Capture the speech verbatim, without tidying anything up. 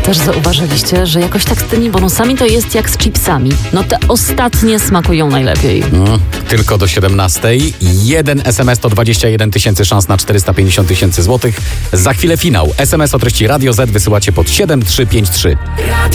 też zauważyliście, że jakoś tak z tymi bonusami to jest jak z chipsami. No te ostatnie smakują najlepiej. Mm, tylko do siedemnastej. Jeden es em es to dwadzieścia jeden tysięcy szans na czterysta pięćdziesiąt tysięcy złotych. Za chwilę finał. es em es o treści Radio Z wysyłacie pod siedem trzy pięć trzy.